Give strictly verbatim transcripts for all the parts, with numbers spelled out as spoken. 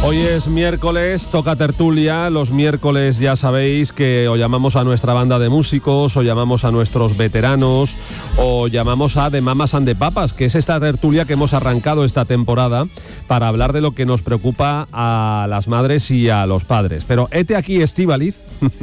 Hoy es miércoles, toca tertulia. Los miércoles ya sabéis que o llamamos a nuestra banda de músicos, o llamamos a nuestros veteranos, o llamamos a The Mamas and the Papas, que es esta tertulia que hemos arrancado esta temporada para hablar de lo que nos preocupa a las madres y a los padres. Pero hete aquí, Estíbaliz.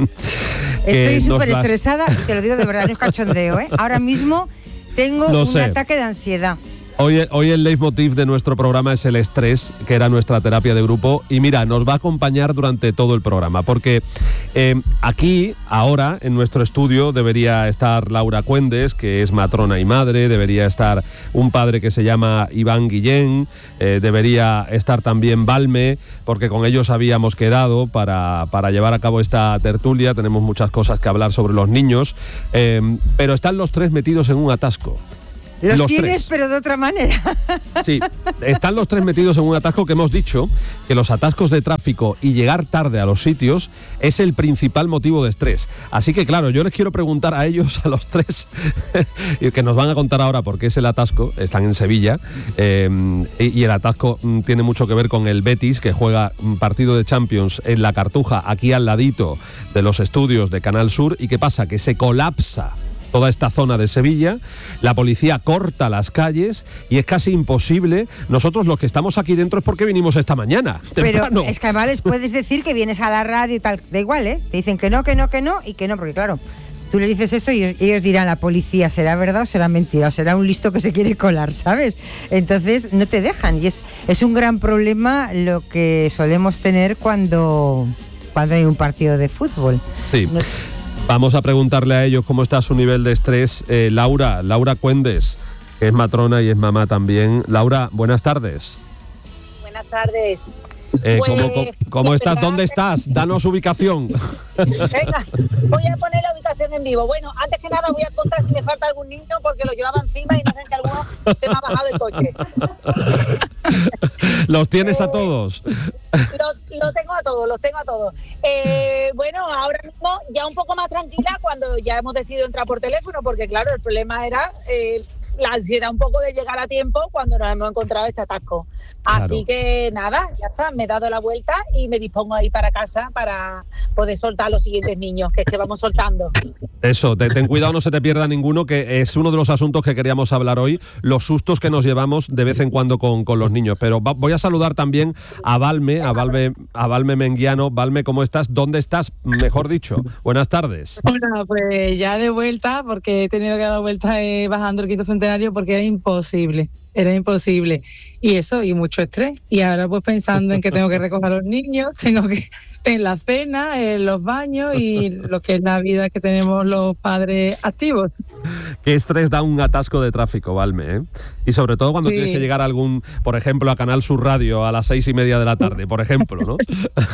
Estoy súper las... estresada, y te lo digo de verdad, no es cachondeo, ¿eh? Ahora mismo tengo no un sé. ataque de ansiedad. Hoy, hoy el leitmotiv de nuestro programa es el estrés, que era nuestra terapia de grupo, y mira, nos va a acompañar durante todo el programa, porque eh, aquí, ahora, en nuestro estudio, debería estar Laura Cuendes, que es matrona y madre, debería estar un padre que se llama Iván Guillén, eh, debería estar también Valme, porque con ellos habíamos quedado para, para llevar a cabo esta tertulia. Tenemos muchas cosas que hablar sobre los niños, eh, pero están los tres metidos en un atasco. Los, los tienes, tres. pero de otra manera. Sí, están los tres metidos en un atasco que hemos dicho que los atascos de tráfico y llegar tarde a los sitios es el principal motivo de estrés. Así que, claro, yo les quiero preguntar a ellos, a los tres, que nos van a contar ahora por qué es el atasco. Están en Sevilla, eh, y el atasco tiene mucho que ver con el Betis, que juega un partido de Champions en La Cartuja, aquí al ladito de los estudios de Canal Sur. ¿Y qué pasa? Que se colapsa toda esta zona de Sevilla, la policía corta las calles y es casi imposible. Nosotros los que estamos aquí dentro es porque vinimos esta mañana, temprano. Pero es que además les puedes decir que vienes a la radio y tal, da igual, ¿eh? Te dicen que no, que no, que no y que no, porque claro, tú le dices eso y ellos dirán, la policía, ¿será verdad o será mentira? O será un listo que se quiere colar, ¿sabes? Entonces no te dejan y es, es un gran problema lo que solemos tener cuando, cuando hay un partido de fútbol. Sí. No, Vamos a preguntarle a ellos cómo está su nivel de estrés. Eh, Laura, Laura Cuendes, que es matrona y es mamá también. Laura, buenas tardes. Buenas tardes. Eh, pues, ¿Cómo, cómo, cómo estás? ¿Dónde estás? Danos ubicación. Venga, voy a poner la ubicación en vivo. Bueno, antes que nada voy a contar si me falta algún niño porque lo llevaba encima y no sé si alguno se me ha bajado del coche. ¿Los tienes a todos? Los lo tengo a todos, los tengo a todos. Eh, bueno, ahora mismo ya un poco más tranquila cuando ya hemos decidido entrar por teléfono, porque claro, el problema era eh, la ansiedad un poco de llegar a tiempo cuando nos hemos encontrado este atasco. Claro. Así que nada, ya está, me he dado la vuelta y me dispongo a ir para casa para poder soltar a los siguientes niños, que es que vamos soltando. Eso, te, ten cuidado, no se te pierda ninguno, que es uno de los asuntos que queríamos hablar hoy, los sustos que nos llevamos de vez en cuando con, con los niños. Pero va, voy a saludar también a Valme, a Valme, a Valme Menguiano. Valme, ¿cómo estás? ¿Dónde estás? Mejor dicho, buenas tardes. Bueno, pues ya de vuelta, porque he tenido que dar vuelta eh, bajando el quinto centenario porque era imposible. Era imposible. Y eso, y mucho estrés. Y ahora pues pensando en que tengo que recoger a los niños, tengo que en la cena, en los baños y lo que es la vida que tenemos los padres activos. Qué estrés da un atasco de tráfico, Valme, ¿eh? Y sobre todo cuando sí. tienes que llegar a algún, por ejemplo, a Canal Sur Radio a las seis y media de la tarde, por ejemplo, ¿no?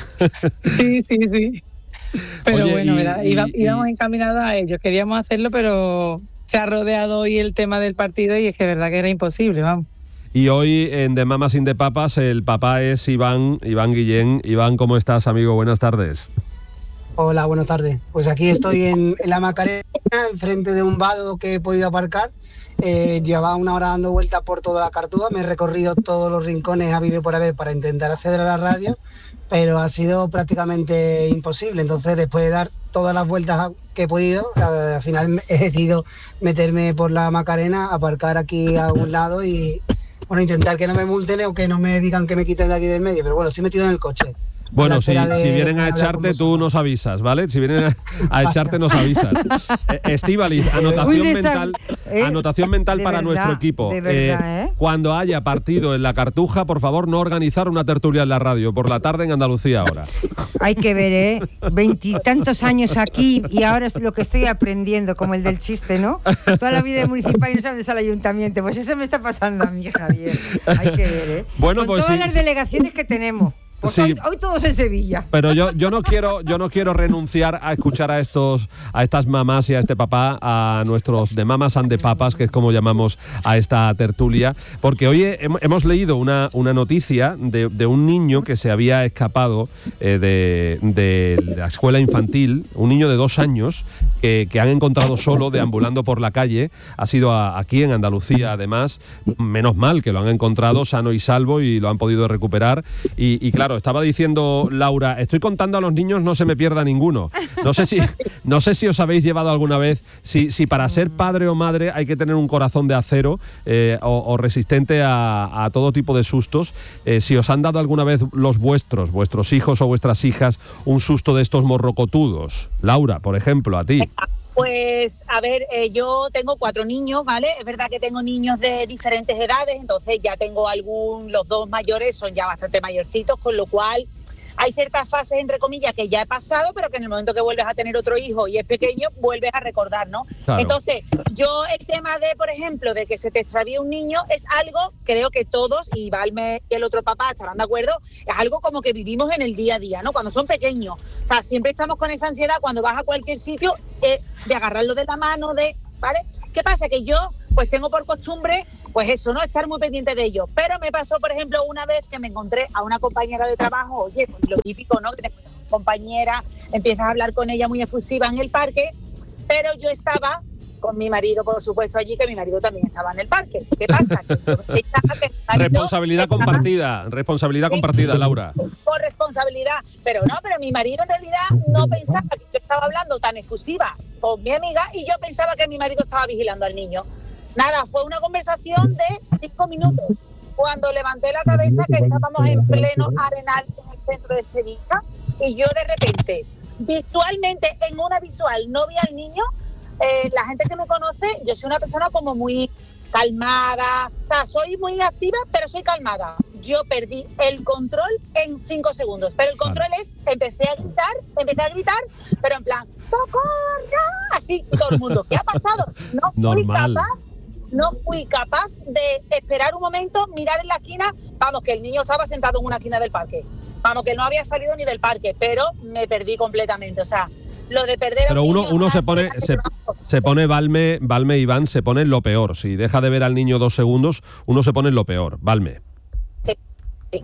Sí, sí, sí. Pero Oye, bueno, y, ¿verdad? y, Iba, y, íbamos encaminados a ello. Queríamos hacerlo, pero se ha rodeado hoy el tema del partido y es que es verdad que era imposible, vamos. Y hoy en The Mamas and the Papas el papá es Iván, Iván Guillén. Iván, ¿cómo estás, amigo? Buenas tardes. Hola, buenas tardes. Pues aquí estoy en, en la Macarena, enfrente de un vado que he podido aparcar. Eh, llevaba una hora dando vueltas por toda la Cartuja, me he recorrido todos los rincones habido y por haber para intentar acceder a la radio, pero ha sido prácticamente imposible. Entonces, después de dar todas las vueltas que he podido, al final he decidido meterme por la Macarena, aparcar aquí a un lado y bueno, intentar que no me multen o que no me digan que me quiten de aquí del medio, pero bueno, estoy metido en el coche. Bueno, si, de, si vienen a echarte, tú nos avisas, ¿vale? Si vienen a, a echarte, nos avisas. Eh, Estíbaliz, anotación Uy, mental, ¿eh? anotación mental para verdad, nuestro equipo. De verdad, ¿eh? Cuando haya partido en la Cartuja, por favor, no organizar una tertulia en la radio, por la tarde en Andalucía ahora. Hay que ver, ¿eh? Veintitantos años aquí y ahora es lo que estoy aprendiendo, como el del chiste, ¿no? Toda la vida de municipal y no sabes dónde está el ayuntamiento. Pues eso me está pasando a mí, Javier. Hay que ver, ¿eh? Bueno, Con pues todas sí, las delegaciones que tenemos. Pues sí, hoy, hoy todos en Sevilla. Pero yo, yo no quiero, yo no quiero renunciar a escuchar a estos, a estas mamás y a este papá, a nuestros The Mamas and the Papas, que es como llamamos a esta tertulia, porque hoy he, hemos leído una, una noticia de, de un niño que se había escapado eh, de, de la escuela infantil, un niño de dos años que, que han encontrado solo deambulando por la calle. Ha sido a, aquí en Andalucía, además, menos mal que lo han encontrado sano y salvo y lo han podido recuperar. Y, y claro, claro, estaba diciendo Laura, estoy contando a los niños, no se me pierda ninguno. No sé si, no sé si os habéis llevado alguna vez, si, si para ser padre o madre hay que tener un corazón de acero eh, o, o resistente a, a todo tipo de sustos. Eh, si os han dado alguna vez los vuestros, vuestros hijos o vuestras hijas, un susto de estos morrocotudos. Laura, por ejemplo, a ti. Pues, a ver, eh, yo tengo cuatro niños, ¿vale? Es verdad que tengo niños de diferentes edades, entonces ya tengo algún, los dos mayores son ya bastante mayorcitos, con lo cual hay ciertas fases, entre comillas, que ya he pasado, pero que en el momento que vuelves a tener otro hijo y es pequeño, vuelves a recordar, ¿no? Claro. Entonces, yo el tema de, por ejemplo, de que se te extravíe un niño es algo, creo que todos, y Valme y el otro papá estarán de acuerdo, es algo como que vivimos en el día a día, ¿no? Cuando son pequeños. O sea, siempre estamos con esa ansiedad cuando vas a cualquier sitio eh, de agarrarlo de la mano, de, ¿vale? ¿Qué pasa? Que yo pues tengo por costumbre, pues eso, ¿no? Estar muy pendiente de ellos. Pero me pasó, por ejemplo, una vez que me encontré a una compañera de trabajo, oye, pues lo típico, ¿no? Que te encuentras con compañera, empiezas a hablar con ella muy efusiva en el parque, pero yo estaba con mi marido, por supuesto, allí, que mi marido también estaba en el parque. ¿Qué pasa? Que yo pensaba que mi marido responsabilidad estaba... compartida, responsabilidad sí, compartida, Laura. Por responsabilidad, pero no, pero mi marido en realidad no pensaba que yo estaba hablando tan efusiva con mi amiga y yo pensaba que mi marido estaba vigilando al niño. Nada, fue una conversación de cinco minutos. Cuando levanté la cabeza, que estábamos en pleno Arenal en el centro de Sevilla, y yo de repente, visualmente, en una visual, no vi al niño. Eh, la gente que me conoce, yo soy una persona como muy calmada, o sea, soy muy activa, pero soy calmada. Yo perdí el control en cinco segundos, pero el control es, empecé a gritar, empecé a gritar, pero en plan, ¡socorro! Así, todo el mundo, ¿qué ha pasado? No fui Normal. capaz, no fui capaz de esperar un momento, mirar en la esquina, vamos, que el niño estaba sentado en una esquina del parque, vamos, que no había salido ni del parque, pero me perdí completamente, o sea, lo de perder pero uno, niño, uno se pone se, se pone Valme, Valme y Iván se pone en lo peor. Si deja de ver al niño dos segundos, uno se pone en lo peor. Valme. Sí, sí.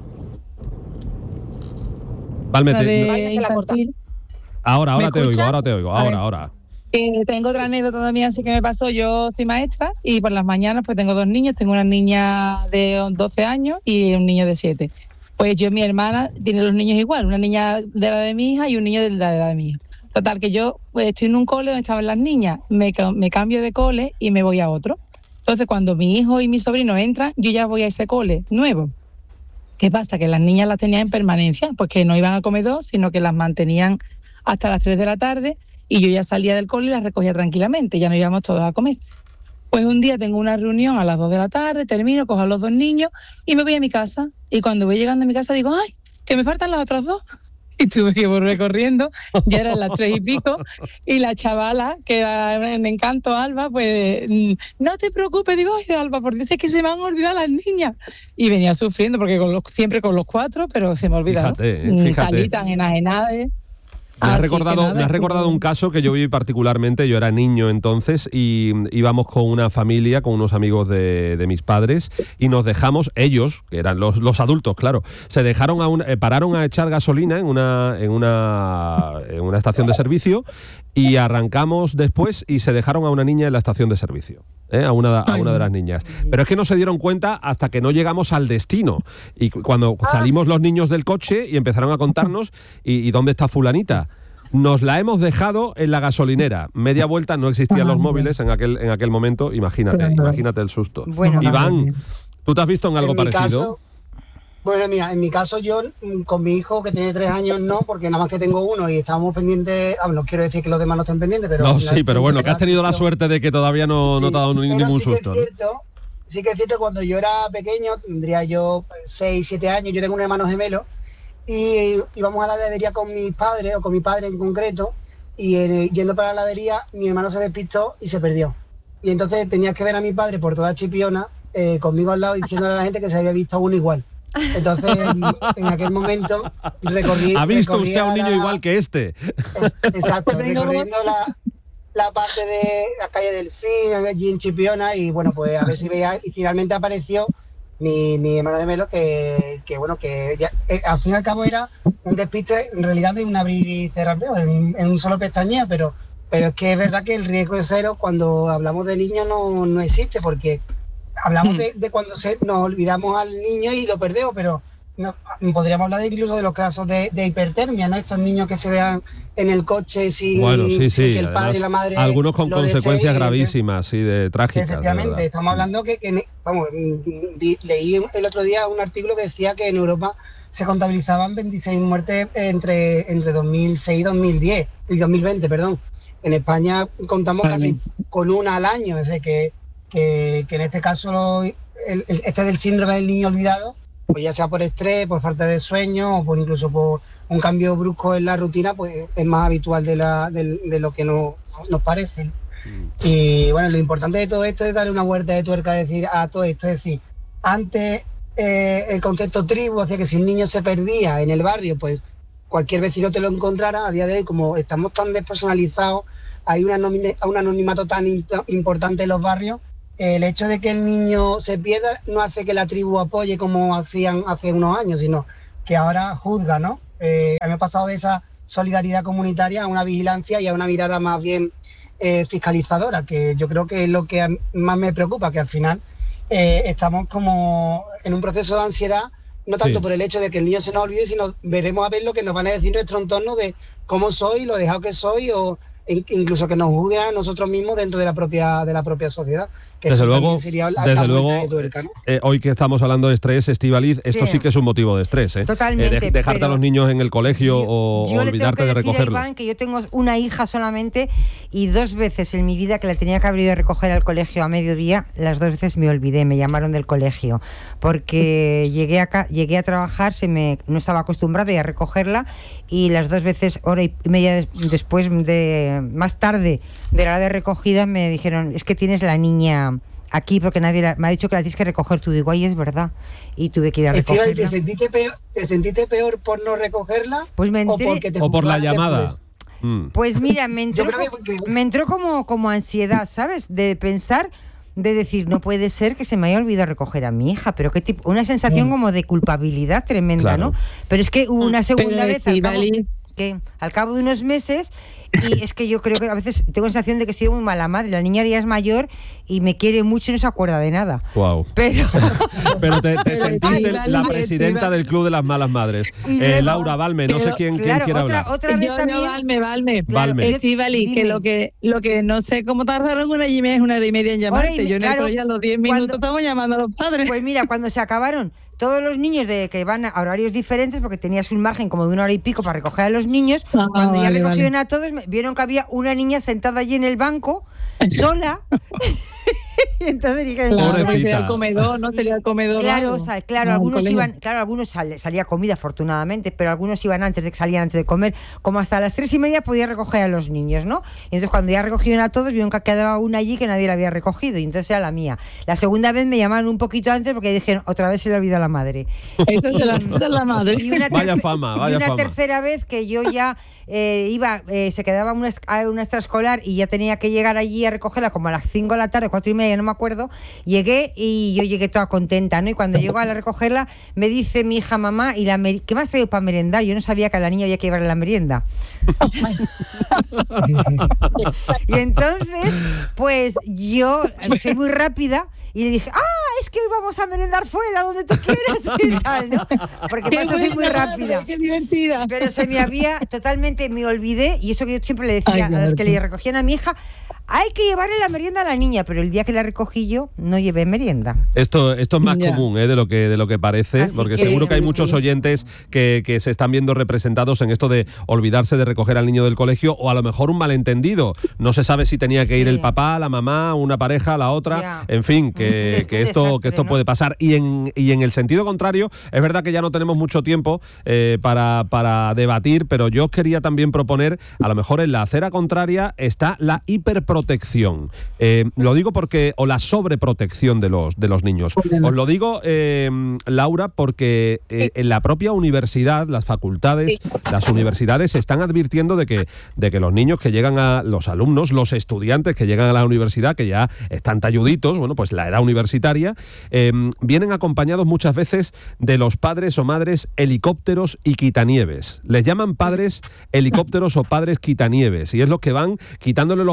Valme, te, de infantil. Ahora, ahora te oigo, ahora te oigo, ahora, ahora. Eh, tengo otra anécdota también, así que me pasó. Yo soy maestra y por las mañanas pues tengo dos niños. Tengo una niña de doce años y un niño de siete. Pues yo, mi hermana, tiene los niños igual. Una niña de la edad de mi hija y un niño de la edad de mi hija. Total, que yo pues, estoy en un cole donde estaban las niñas, me, me cambio de cole y me voy a otro. Entonces, cuando mi hijo y mi sobrino entran, yo ya voy a ese cole nuevo. ¿Qué pasa? Que las niñas las tenían en permanencia, porque no iban a comer dos, sino que las mantenían hasta las tres de la tarde y yo ya salía del cole y las recogía tranquilamente, ya no íbamos todos a comer. Pues un día tengo una reunión a las dos de la tarde, termino, cojo a los dos niños y me voy a mi casa. Y cuando voy llegando a mi casa digo, ¡ay, que me faltan las otras dos! Y tuve que volver corriendo, ya eran las tres y pico, y la chavala, que era en Encanto, Alba, pues, no te preocupes, digo, ay, Alba, por Dios, es que se me han olvidado las niñas. Y venía sufriendo, porque con los, siempre con los cuatro, pero se me olvidaron. Fíjate, eh, fíjate. Talitas, enajenadas. Me has recordado, me has recordado un caso que yo viví particularmente. Yo era niño entonces y íbamos con una familia, con unos amigos de, de mis padres y nos dejamos, ellos, que eran los, los adultos, claro, se dejaron a un, eh, pararon a echar gasolina en una, en, una, en una estación de servicio y arrancamos después y se dejaron a una niña en la estación de servicio. ¿Eh? A, una, a una de las niñas. Pero es que no se dieron cuenta hasta que no llegamos al destino. Y cuando salimos los niños del coche y empezaron a contarnos, ¿y, y dónde está fulanita? Nos la hemos dejado en la gasolinera. Media vuelta, no existían los móviles en aquel, en aquel momento. Imagínate, imagínate el susto. Bueno, Iván, ¿tú te has visto en algo en mi parecido? Caso, bueno, mira, en mi caso yo con mi hijo que tiene tres años no, porque nada más que tengo uno y estábamos pendientes, ah, no quiero decir que los demás no estén pendientes, pero... No, sí, pero bueno, que has tenido la suerte de que todavía no, sí, no te ha dado ni, ningún sí susto. Que es cierto, ¿no? Sí que es cierto, cuando yo era pequeño, tendría yo seis, siete años, yo tengo un hermano gemelo, y íbamos a la heladería con mis padres, o con mi padre en concreto, y en, yendo para la heladería, mi hermano se despistó y se perdió. Y entonces tenías que ver a mi padre por toda Chipiona, eh, conmigo al lado, diciéndole a la gente que se había visto a uno igual. Entonces, en, en aquel momento, recorrí... ¿Ha visto usted a un niño la, igual que este? Exacto, recorriendo la, la parte de la calle del Cine, allí en Chipiona, y bueno, pues a ver si veía, y finalmente apareció mi, mi hermano gemelo, que, que bueno, que ya, eh, al fin y al cabo era un despiste, en realidad de un abrir y cerrar en, en un solo pestañeo, pero, pero es que es verdad que el riesgo es cero cuando hablamos de niños no, no existe, porque... Hablamos de, de cuando se, nos olvidamos al niño y lo perdemos, pero no, podríamos hablar incluso de los casos de, de hipertermia, ¿no? Estos niños que se vean en el coche sin, bueno, sí, sin sí. que el padre Además, y la madre algunos con consecuencias deseen, gravísimas, sí, de trágicas. Efectivamente, de estamos hablando que, que vamos, vi, leí el otro día un artículo que decía que en Europa se contabilizaban veintiséis muertes entre, entre dos mil seis y dos mil diez, y dos mil veinte, perdón. En España contamos casi con una al año, desde que, que, que en este caso lo, el, el, este del síndrome del niño olvidado, pues ya sea por estrés, por falta de sueño o por incluso por un cambio brusco en la rutina, pues es más habitual de, la, de, de lo que no, nos parece. Y bueno, lo importante de todo esto es darle una vuelta de tuerca, decir a todo esto, es decir, antes eh, el concepto tribu hacía que si un niño se perdía en el barrio, pues cualquier vecino te lo encontrara. A día de hoy, como estamos tan despersonalizados, hay una un anonimato tan imp importante en los barrios, eh, el hecho de que el niño se pierda no hace que la tribu apoye como hacían hace unos años, sino que ahora juzga, ¿no? Eh, a mí me ha pasado de esa solidaridad comunitaria a una vigilancia y a una mirada más bien eh, fiscalizadora, que yo creo que es lo que más me preocupa, que al final eh, estamos como en un proceso de ansiedad, no tanto sí. por el hecho de que el niño se nos olvide, sino veremos a ver lo que nos van a decir nuestro entorno de cómo soy, lo dejado que soy, o incluso que nos juzgue a nosotros mismos dentro de la propia de la propia sociedad. Que desde eso luego, sería la, desde la luego de tuerca, ¿no? eh, hoy que estamos hablando de estrés, Estíbaliz, esto sí. sí que es un motivo de estrés, ¿eh? Totalmente. Eh, de, dejarte a los niños en el colegio yo, o, yo o olvidarte le tengo que de decir recogerlos. a Iván que yo tengo una hija solamente y dos veces en mi vida que la tenía que haber ido a recoger al colegio a mediodía, las dos veces me olvidé, me llamaron del colegio porque llegué acá, llegué a trabajar, se me no estaba acostumbrada a recogerla y las dos veces hora y media después de más tarde de la hora de recogida me dijeron, es que tienes la niña aquí porque nadie la, me ha dicho que la tienes que recoger tú. Digo, ay, es verdad. Y tuve que ir a recogerla. ¿Te sentiste peor, te sentiste peor por no recogerla? Pues me enteré, o, porque te o por la llamada. Después? Mm. Pues mira, me entró, que... me entró como, como ansiedad, ¿sabes? De pensar, de decir, no puede ser que se me haya olvidado recoger a mi hija, pero qué tipo, una sensación mm. como de culpabilidad tremenda, claro. ¿no? Pero es que hubo una segunda vez al cabo, que, al cabo de unos meses. Y es que yo creo que a veces tengo la sensación de que soy muy mala madre. La niña ya es mayor y me quiere mucho y no se acuerda de nada. Wow. Pero, pero te, te sentiste ay, la presidenta del Club de las Malas Madres. Luego, eh, Laura Valme, no sé quién, claro, quién quiere otra, hablar. Otra vez yo, también. No, Valme, Valme. Claro, Valme. Estíbaliz, que lo que lo que no sé cómo tardaron una y media es una hora y media en llamarte. Y, yo claro, en el a los diez minutos cuando, estamos llamando a los padres. Pues mira, cuando se acabaron todos los niños de que van a horarios diferentes, porque tenías un margen como de una hora y pico para recoger a los niños, ah, cuando vale, ya recogieron vale. a todos, vieron que había una niña sentada allí en el banco, sola. Y entonces dijeron, claro, no, sería el comedor, no sería el comedor. Claro, o sea, claro, no, algunos iban, claro, algunos sal, salía comida afortunadamente, pero algunos iban antes de que salían antes de comer, como hasta las tres y media podía recoger a los niños, ¿no? Y entonces cuando ya recogieron a todos, vieron que quedaba una allí que nadie la había recogido, y entonces era la mía. La segunda vez me llamaron un poquito antes porque dijeron, otra vez se le olvidó a la madre. Esto es la, es la madre. Y una, vaya fama, vaya y una fama. tercera vez que yo ya eh, iba, eh, se quedaba una, una extraescolar y ya tenía que llegar allí a recogerla como a las cinco de la tarde, cuatro y media, no me acuerdo. Llegué y yo llegué toda contenta, ¿no? Y cuando llego a la recogerla, me dice mi hija, mamá, ¿y la ¿qué me has traído para merendar? Yo no sabía que a la niña había que llevarle la merienda. Y entonces, pues yo soy muy rápida y le dije, ah, es que hoy vamos a merendar fuera, donde tú quieras y tal, ¿no? Porque por eso soy muy rápida. Qué divertida. Pero se me había, totalmente me olvidé, y eso que yo siempre le decía Ay, a los que le recogían a mi hija, hay que llevarle la merienda a la niña, pero el día que la recogí yo no llevé merienda. Esto, esto es más yeah. común ¿eh? de lo que de lo que parece, Así porque que, seguro que hay muchos oyentes que, que se están viendo representados en esto de olvidarse de recoger al niño del colegio, o a lo mejor un malentendido. No se sabe si tenía que ir sí. el papá, la mamá, una pareja, la otra, yeah. en fin, que, es que esto, desastre, que esto ¿no? puede pasar. Y en, y en el sentido contrario, es verdad que ya no tenemos mucho tiempo eh, para, para debatir, pero yo os quería también proponer, a lo mejor en la acera contraria está la hiperprotección. Protección. Eh, lo digo porque, o la sobreprotección de los, de los niños. Os lo digo, eh, Laura, porque eh, en la propia universidad, las facultades, las universidades están advirtiendo de que, de que los niños que llegan a, los alumnos, los estudiantes que llegan a la universidad, que ya están talluditos, bueno, pues la edad universitaria, eh, vienen acompañados muchas veces de los padres o madres helicópteros y quitanieves. Les llaman padres helicópteros o padres quitanieves, y es los que van quitándole los marrones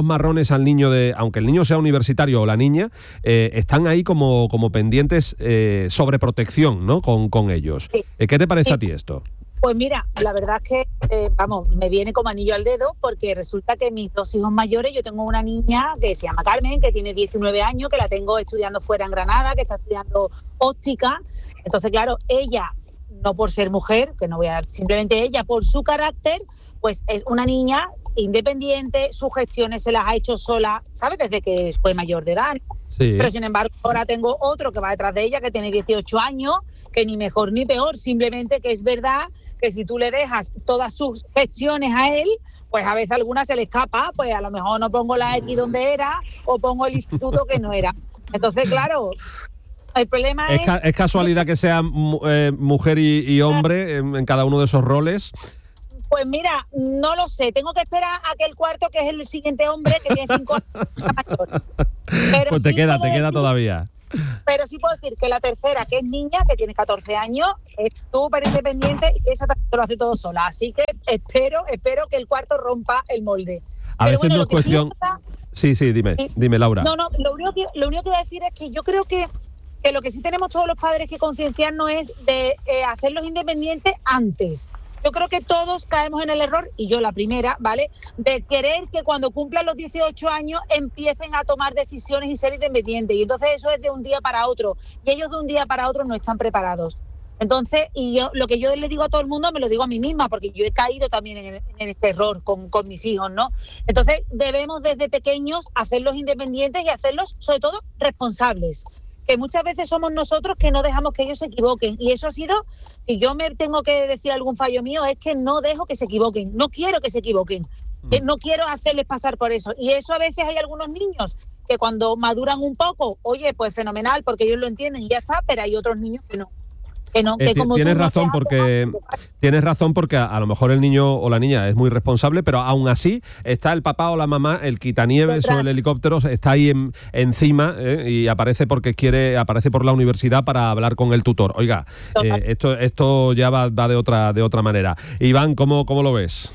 pendientes al niño de, aunque el niño sea universitario o la niña, eh, están ahí como, como pendientes eh, sobre protección, ¿no? Con, con ellos. Sí. Eh, ¿Qué te parece Sí. a ti esto? Pues mira, la verdad es que, eh, vamos, me viene como anillo al dedo porque resulta que mis dos hijos mayores, yo tengo una niña que se llama Carmen, que tiene diecinueve años, que la tengo estudiando fuera en Granada, que está estudiando óptica. Entonces, claro, ella, no por ser mujer, que no voy a dar, simplemente ella, por su carácter, pues es una niña independiente, sus gestiones se las ha hecho sola, ¿sabes? Desde que fue mayor de edad. Sí. Pero sin embargo, ahora tengo otro que va detrás de ella, que tiene dieciocho años, que ni mejor ni peor, simplemente que es verdad que si tú le dejas todas sus gestiones a él, pues a veces alguna se le escapa, pues a lo mejor no pongo la X donde era o pongo el instituto que no era. Entonces, claro, el problema ¿Es, es... ca- es casualidad que sea mu- eh, mujer y, y hombre en, en cada uno de esos roles? Pues mira, no lo sé, tengo que esperar a que el cuarto, que es el siguiente hombre, que tiene cinco años. Pero Pues te sí queda, puedo te queda decir- todavía. Pero sí puedo decir que la tercera, que es niña, que tiene catorce años, es súper independiente y esa también lo hace todo sola. Así que espero, espero que el cuarto rompa el molde. A Pero veces bueno, no lo es que sí cuestión... verdad- Sí, sí, dime, Sí. dime, Laura. No, no, lo único que, lo único que voy a decir es que yo creo que, que lo que sí tenemos todos los padres que concienciarnos es de eh, hacerlos independientes antes. Yo creo que todos caemos en el error, y yo la primera, ¿vale?, de querer que cuando cumplan los dieciocho años empiecen a tomar decisiones y ser independientes. Y entonces eso es de un día para otro. Y ellos de un día para otro no están preparados. Entonces, y yo lo que yo le digo a todo el mundo, me lo digo a mí misma, porque yo he caído también en, en ese error con, con mis hijos, ¿no? Entonces, debemos desde pequeños hacerlos independientes y hacerlos, sobre todo, responsables. Que muchas veces somos nosotros que no dejamos que ellos se equivoquen. Y eso ha sido, si yo me tengo que decir algún fallo mío, es que no dejo que se equivoquen. No quiero que se equivoquen. Mm. Eh, no quiero hacerles pasar por eso. Y eso a veces hay algunos niños que cuando maduran un poco, oye, pues fenomenal, porque ellos lo entienden y ya está, pero hay otros niños que no. Que no, que Eh, como tienes tú no razón te porque haces- tienes razón porque a, a lo mejor el niño o la niña es muy responsable, pero aún así está el papá o la mamá, el quitanieves Detrás. o el helicóptero está ahí en- encima eh, y aparece porque quiere, aparece por la universidad para hablar con el tutor. Oiga, eh, Total. esto esto ya va, va de otra de otra manera. Iván, ¿cómo cómo lo ves?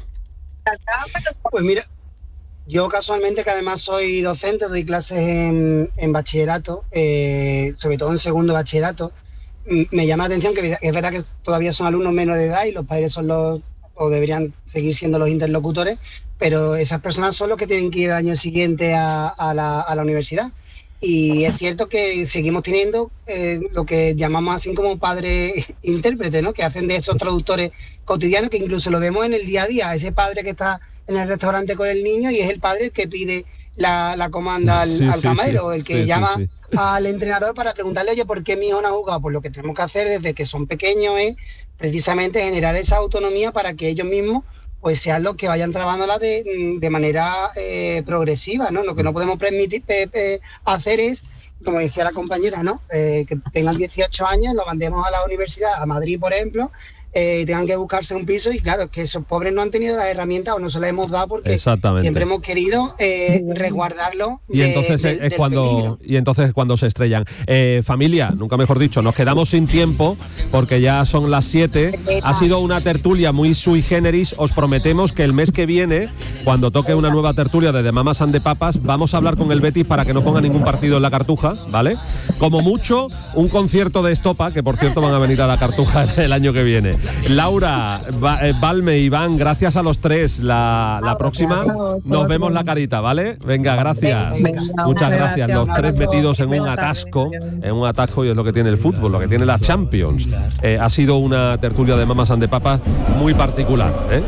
Pues mira, yo casualmente, que además soy docente, doy clases en, en bachillerato, eh, sobre todo en segundo bachillerato, m- me llama la atención que es verdad que todavía son alumnos menores de edad y los padres son los, o deberían seguir siendo los interlocutores, pero esas personas son los que tienen que ir al año siguiente a, a la, a la universidad. Y es cierto que seguimos teniendo eh, lo que llamamos así como padres intérpretes, ¿no? Que hacen de esos traductores cotidianos, que incluso lo vemos en el día a día, ese padre que está en el restaurante con el niño y es el padre el que pide la, la comanda al, Sí, al sí, camarero, sí. el que Sí, sí, llama sí. al entrenador para preguntarle, oye, ¿por qué mi hijo no ha jugado? Pues lo que tenemos que hacer desde que son pequeños es precisamente generar esa autonomía para que ellos mismos pues sean los que vayan trabajándola de, de manera eh, progresiva, ¿no? Lo que no podemos permitir eh, eh, hacer es, como decía la compañera, ¿no? Eh, que tengan dieciocho años, lo mandemos a la universidad, a Madrid, por ejemplo, eh, tengan que buscarse un piso y claro, es que esos pobres no han tenido las herramientas o no se las hemos dado porque Exactamente. siempre hemos querido eh, resguardarlo. Y de- entonces del- es, del cuando peligro. y entonces es cuando se estrellan. Eh, familia, nunca mejor dicho, nos quedamos sin tiempo porque ya son las siete. Ha sido una tertulia muy sui generis. Os prometemos que el mes que viene, cuando toque una nueva tertulia de The Mamas and the Papas, vamos a hablar con el Betis para que no ponga ningún partido en la Cartuja, ¿vale? Como mucho, un concierto de Estopa, que por cierto van a venir a la Cartuja el año que viene. Laura, Va- eh, Valme, Iván, gracias a los tres. La, la próxima nos vemos la carita, ¿vale? Venga, gracias. Venga, Muchas venga, gracias. Los gracias. tres metidos en un Buenas tardes. atasco, en un atasco y es lo que tiene el fútbol, lo que tiene la Champions. Eh, ha sido una tertulia de Mamas and the Papas muy particular, ¿eh?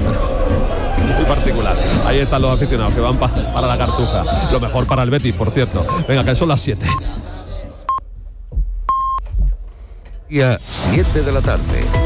Muy particular. Ahí están los aficionados que van pa- para la Cartuja. Lo mejor para el Betis, por cierto. Venga, que son las siete. Y a siete de la tarde.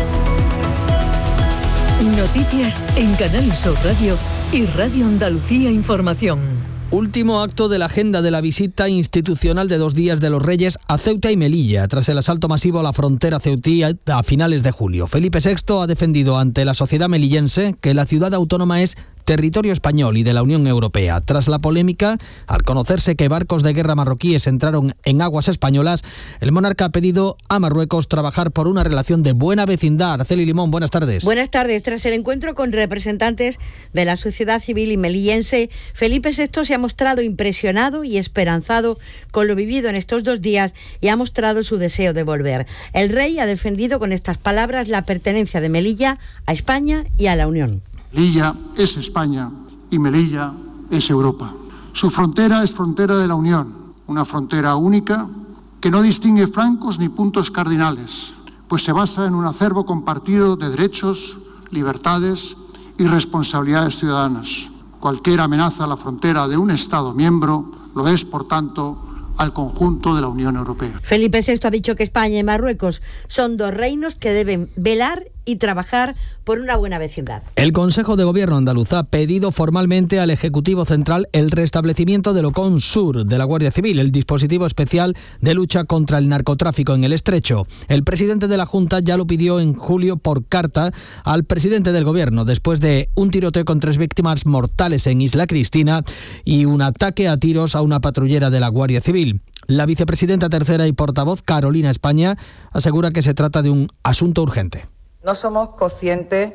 Noticias en Canal Sur Radio y Radio Andalucía Información. Último acto de la agenda de la visita institucional de dos días de los Reyes a Ceuta y Melilla, tras el asalto masivo a la frontera ceutí a finales de julio. Felipe sexto ha defendido ante la sociedad melillense que la ciudad autónoma es territorio español y de la Unión Europea. Tras la polémica, al conocerse que barcos de guerra marroquíes entraron en aguas españolas, el monarca ha pedido a Marruecos trabajar por una relación de buena vecindad. Araceli Limón, buenas tardes. Buenas tardes. Tras el encuentro con representantes de la sociedad civil y melillense, Felipe sexto se ha mostrado impresionado y esperanzado con lo vivido en estos dos días y ha mostrado su deseo de volver. El rey ha defendido con estas palabras la pertenencia de Melilla a España y a la Unión. Melilla es España y Melilla es Europa. Su frontera es frontera de la Unión, una frontera única que no distingue flancos ni puntos cardinales, pues se basa en un acervo compartido de derechos, libertades y responsabilidades ciudadanas. Cualquier amenaza a la frontera de un Estado miembro lo es, por tanto, al conjunto de la Unión Europea. Felipe sexto ha dicho que España y Marruecos son dos reinos que deben velar y trabajar por una buena vecindad. El Consejo de Gobierno andaluz ha pedido formalmente al Ejecutivo Central el restablecimiento del OCON Sur de la Guardia Civil, el dispositivo especial de lucha contra el narcotráfico en el Estrecho. El presidente de la Junta ya lo pidió en julio por carta al presidente del Gobierno, después de un tiroteo con tres víctimas mortales en Isla Cristina y un ataque a tiros a una patrullera de la Guardia Civil. La vicepresidenta tercera y portavoz, Carolina España, asegura que se trata de un asunto urgente. No somos conscientes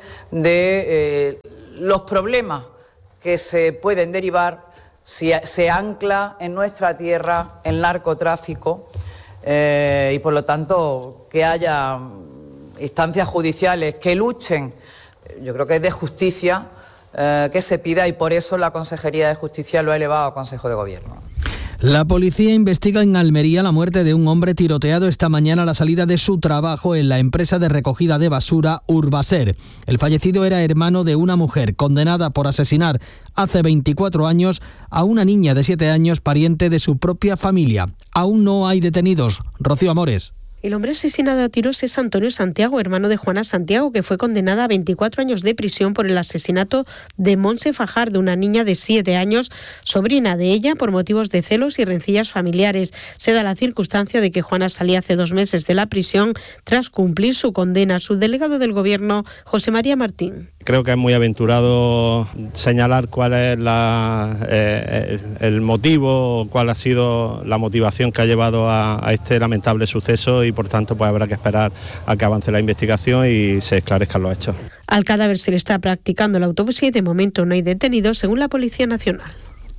de eh, los problemas que se pueden derivar si se ancla en nuestra tierra el narcotráfico eh, y por lo tanto que haya instancias judiciales que luchen. Yo creo que es de justicia eh, que se pida y por eso la Consejería de Justicia lo ha elevado al Consejo de Gobierno. La policía investiga en Almería la muerte de un hombre tiroteado esta mañana a la salida de su trabajo en la empresa de recogida de basura Urbaser. El fallecido era hermano de una mujer condenada por asesinar hace veinticuatro años a una niña de siete años pariente de su propia familia. Aún no hay detenidos. Rocío Amores. El hombre asesinado a tiros es Antonio Santiago, hermano de Juana Santiago, que fue condenada a veinticuatro años de prisión por el asesinato de Montse Fajar, de una niña de siete años, sobrina de ella, por motivos de celos y rencillas familiares. Se da la circunstancia de que Juana salía hace dos meses de la prisión tras cumplir su condena. Su delegado del Gobierno, José María Martín. Creo que es muy aventurado señalar cuál es la, eh, el motivo, cuál ha sido la motivación que ha llevado a, a este lamentable suceso y por tanto pues habrá que esperar a que avance la investigación y se esclarezcan los hechos. Al cadáver se le está practicando la autopsia y de momento no hay detenidos, según la Policía Nacional.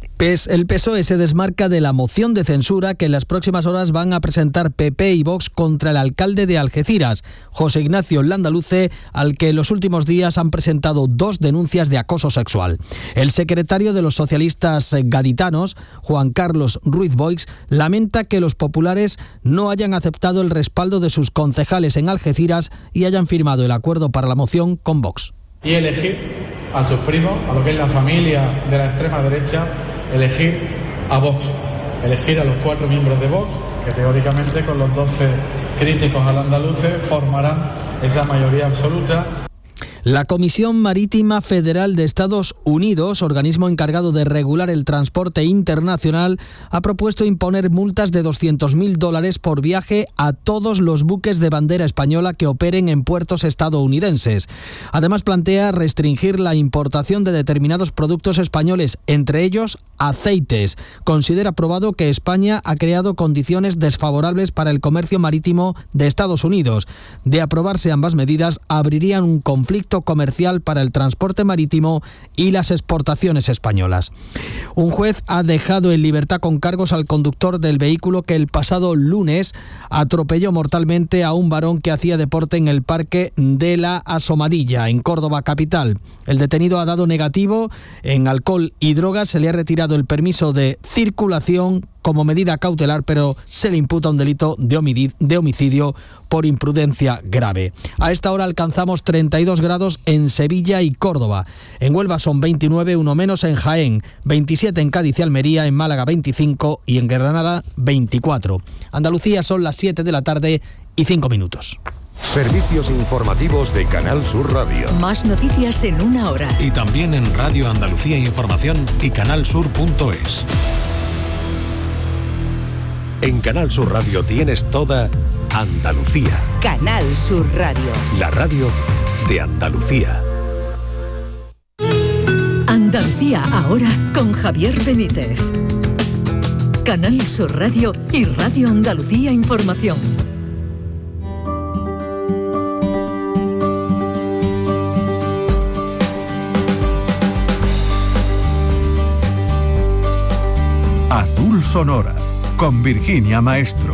El P S O E se desmarca de la moción de censura que en las próximas horas van a presentar P P y Vox contra el alcalde de Algeciras, José Ignacio Landaluce, al que en los últimos días han presentado dos denuncias de acoso sexual. El secretario de los socialistas gaditanos, Juan Carlos Ruiz Boix, lamenta que los populares no hayan aceptado el respaldo de sus concejales en Algeciras y hayan firmado el acuerdo para la moción con Vox. Y elegir a sus primos, a lo que es la familia de la extrema derecha, elegir a Vox, elegir a los cuatro miembros de Vox, que teóricamente con los doce críticos al andaluce formarán esa mayoría absoluta. La Comisión Marítima Federal de Estados Unidos, organismo encargado de regular el transporte internacional, ha propuesto imponer multas de doscientos mil dólares por viaje a todos los buques de bandera española que operen en puertos estadounidenses. Además, plantea restringir la importación de determinados productos españoles, entre ellos aceites. Considera probado que España ha creado condiciones desfavorables para el comercio marítimo de Estados Unidos. De aprobarse ambas medidas, abrirían un conflicto comercial para el transporte marítimo y las exportaciones españolas. Un juez ha dejado en libertad con cargos al conductor del vehículo que el pasado lunes atropelló mortalmente a un varón que hacía deporte en el Parque de la Asomadilla, en Córdoba capital. El detenido ha dado negativo en alcohol y drogas, se le ha retirado el permiso de circulación como medida cautelar, pero se le imputa un delito de homicidio por imprudencia grave. A esta hora alcanzamos treinta y dos grados en Sevilla y Córdoba. En Huelva son veintinueve, uno menos en Jaén, veintisiete en Cádiz y Almería, en Málaga veinticinco y en Granada veinticuatro. Andalucía son las siete de la tarde y cinco minutos. Servicios informativos de Canal Sur Radio. Más noticias en una hora. Y también en Radio Andalucía Información y canalsur punto es. En Canal Sur Radio tienes toda Andalucía. Canal Sur Radio. La radio de Andalucía. Andalucía. Andalucía ahora con Javier Benítez. Canal Sur Radio y Radio Andalucía Información. Azul Sonora, con Virginia Maestro.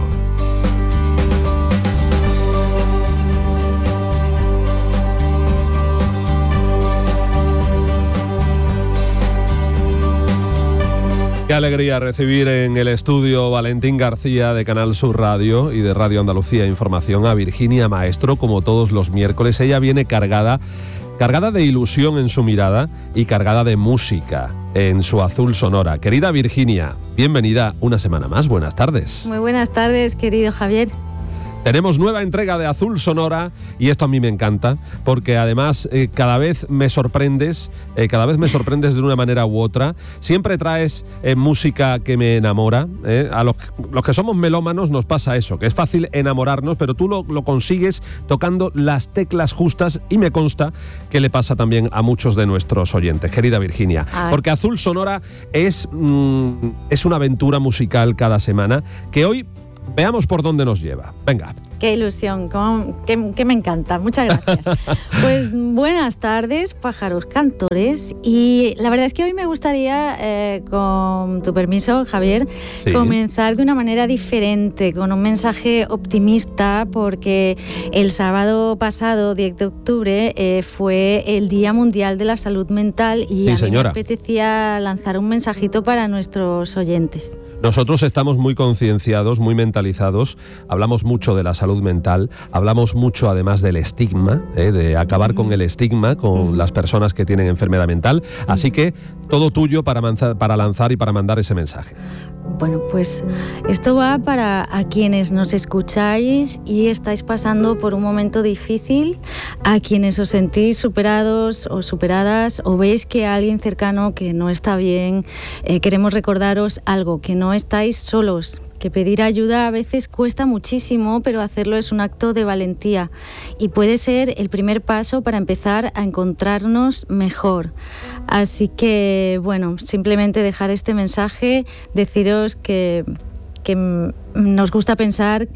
Qué alegría recibir en el estudio Valentín García de Canal Sur Radio y de Radio Andalucía Información a Virginia Maestro, como todos los miércoles. Ella viene cargada, cargada de ilusión en su mirada y cargada de música en su Azul Sonora. Querida Virginia, bienvenida una semana más. Buenas tardes. Muy buenas tardes, querido Javier. Tenemos nueva entrega de Azul Sonora y esto a mí me encanta porque además eh, cada vez me sorprendes, eh, cada vez me sorprendes de una manera u otra. Siempre traes eh, música que me enamora. Eh. A los, los que somos melómanos nos pasa eso, que es fácil enamorarnos, pero tú lo, lo consigues tocando las teclas justas y me consta que le pasa también a muchos de nuestros oyentes, querida Virginia. Ay. Porque Azul Sonora es, mm, es una aventura musical cada semana que hoy veamos por dónde nos lleva. Venga. Qué ilusión, cómo, que, que me encanta. Muchas gracias. Pues buenas tardes, pájaros cantores. Y la verdad es que hoy me gustaría, eh, con tu permiso, Javier, sí. comenzar de una manera diferente, con un mensaje optimista, porque el sábado pasado, diez de octubre, eh, fue el Día Mundial de la Salud Mental y sí, a mí señora. me apetecía lanzar un mensajito para nuestros oyentes. Nosotros estamos muy concienciados, muy mentalizados, hablamos mucho de la salud mental, hablamos mucho además del estigma, ¿eh? de acabar mm. con el estigma, con mm. las personas que tienen enfermedad mental, mm. así que todo tuyo para, manza, para lanzar y para mandar ese mensaje. Bueno, pues esto va para a quienes nos escucháis y estáis pasando por un momento difícil, a quienes os sentís superados o superadas o veis que alguien cercano que no está bien. Eh, queremos recordaros algo, que no estáis solos, que pedir ayuda a veces cuesta muchísimo, pero hacerlo es un acto de valentía y puede ser el primer paso para empezar a encontrarnos mejor. Así que, bueno, simplemente dejar este mensaje, deciros que, que nos gusta pensar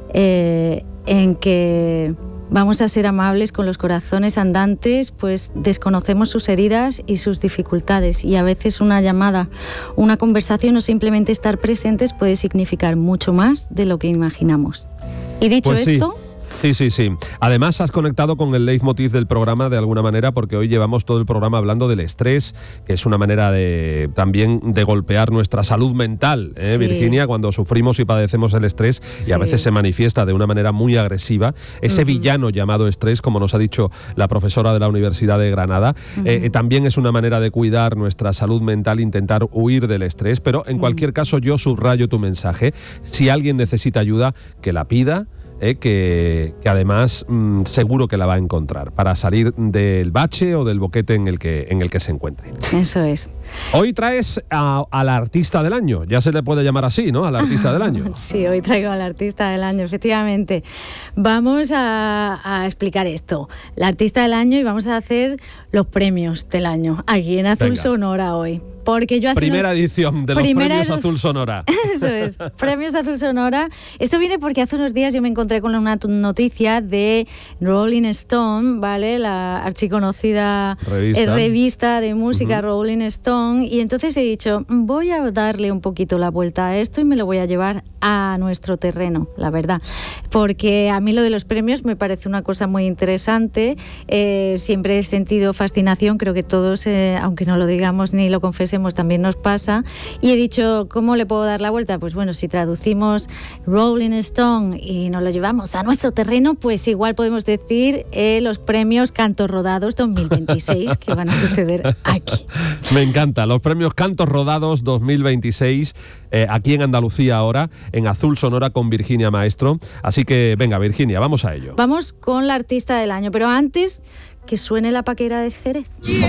eh, en que vamos a ser amables con los corazones andantes, pues desconocemos sus heridas y sus dificultades y a veces una llamada, una conversación o simplemente estar presentes puede significar mucho más de lo que imaginamos. Y dicho pues sí. esto... Sí, sí, sí. Además has conectado con el leitmotiv del programa de alguna manera porque hoy llevamos todo el programa hablando del estrés, que es una manera de también de golpear nuestra salud mental, ¿eh, sí. Virginia? Cuando sufrimos y padecemos el estrés sí. y a veces se manifiesta de una manera muy agresiva, ese uh-huh. villano llamado estrés, como nos ha dicho la profesora de la Universidad de Granada, uh-huh. eh, también es una manera de cuidar nuestra salud mental, intentar huir del estrés, pero en uh-huh. cualquier caso yo subrayo tu mensaje. Si alguien necesita ayuda, que la pida, Eh, que, que además mmm, seguro que la va a encontrar para salir del bache o del boquete en el que, en el que se encuentre. Eso es. Hoy traes a, a la artista del año, ya se le puede llamar así, ¿no? A la artista del año. Sí, hoy traigo a la artista del año, efectivamente. Vamos a, a explicar esto. La artista del año y vamos a hacer los premios del año aquí en Azul Venga. Sonora hoy. Porque yo hace primera unos... edición de los primera premios edu... Azul Sonora. Eso es, premios Azul Sonora. Esto viene porque hace unos días yo me encontré con una noticia de Rolling Stone, ¿vale? La archiconocida revista, revista de música uh-huh. Rolling Stone. Y entonces he dicho, voy a darle un poquito la vuelta a esto y me lo voy a llevar a nuestro terreno, la verdad. Porque a mí lo de los premios me parece una cosa muy interesante. Eh, siempre he sentido fascinación, creo que todos, eh, aunque no lo digamos ni lo confesemos, también nos pasa, y he dicho, ¿cómo le puedo dar la vuelta? Pues bueno, si traducimos Rolling Stone y nos lo llevamos a nuestro terreno, pues igual podemos decir eh, los premios Cantos Rodados dos mil veintiséis que van a suceder aquí. Me encanta, los premios Cantos Rodados dos mil veintiséis, eh, aquí en Andalucía ahora, en Azul Sonora con Virginia Maestro. Así que venga, Virginia, vamos a ello. Vamos con la artista del año, pero antes que suene la paquera de Jerez.